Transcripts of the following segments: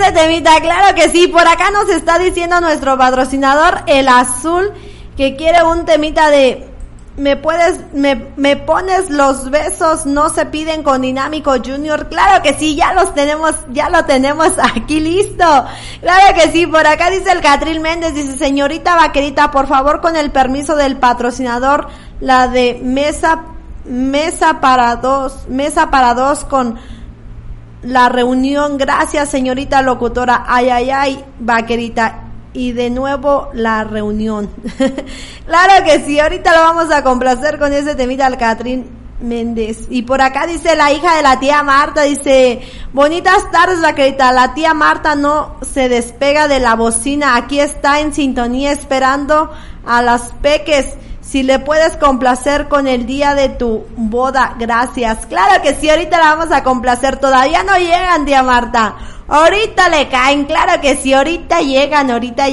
ese temita, claro que sí. Por acá nos está diciendo nuestro patrocinador, El Azul, que quiere un temita de me pones los besos, no se piden con Dinámico Junior. Claro que sí, ya lo tenemos aquí listo. Claro que sí, por acá dice el Catril Méndez, dice, señorita Vaquerita, por favor, con el permiso del patrocinador, la de mesa para dos con la reunión. Gracias, señorita locutora. Ay, Vaquerita. Y de nuevo la reunión. Claro que sí, ahorita lo vamos a complacer con ese temita al Catrín Méndez. Y por acá dice la hija de la tía Marta, dice, bonitas tardes, Vaquerita, la tía Marta no se despega de la bocina, aquí está en sintonía esperando a las peques. Si le puedes complacer con el día de tu boda, gracias. Claro que sí, ahorita la vamos a complacer, todavía no llegan, tía Marta. Ahorita le caen, claro que sí, ahorita llegan.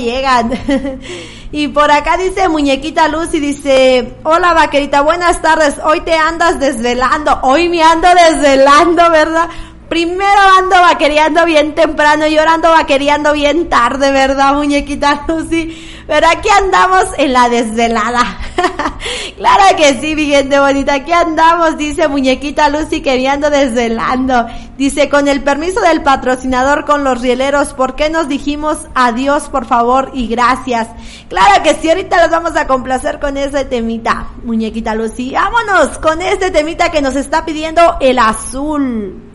Y por acá dice Muñequita Lucy, dice, hola Vaquerita, buenas tardes, hoy te andas desvelando, hoy me ando desvelando, ¿verdad? Primero ando vaquereando bien temprano y ahora ando vaquereando bien tarde, ¿verdad, Muñequita Lucy? Pero aquí andamos en la desvelada. Claro que sí, mi gente bonita, aquí andamos, dice Muñequita Lucy, que me ando desvelando. Dice, con el permiso del patrocinador con los rieleros, ¿por qué nos dijimos adiós, por favor, y gracias? Claro que sí, ahorita los vamos a complacer con ese temita, Muñequita Lucy. Vámonos con este temita que nos está pidiendo El Azul.